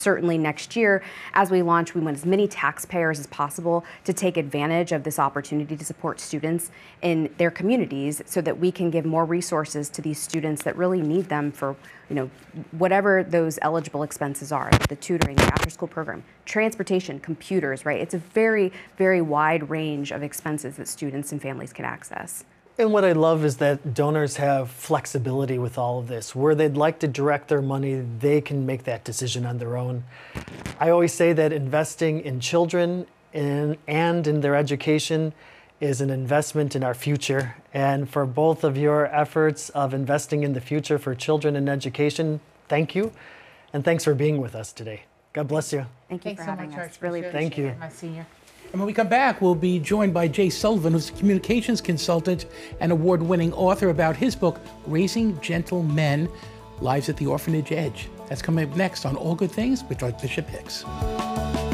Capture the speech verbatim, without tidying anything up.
Certainly next year, as we launch, we want as many taxpayers as possible to take advantage of this opportunity to support students in their communities so that we can give more resources to these students that really need them for, you know, whatever those eligible expenses are, the tutoring, the after-school program, transportation, computers, right? It's a very, very wide range of expenses that students and families can access. And what I love is that donors have flexibility with all of this. Where they'd like to direct their money, they can make that decision on their own. I always say that investing in children in, and in their education is an investment in our future. And for both of your efforts of investing in the future for children and education, thank you. And thanks for being with us today. God bless you. Thank you Thanks for so having much, us. Arch. Really Appreciate Thank you. it, my senior. And when we come back, we'll be joined by Jay Sullivan, who's a communications consultant and award-winning author about his book, Raising Gentle Men, Lives at the Orphanage Edge. That's coming up next on All Good Things with Archbishop Hicks.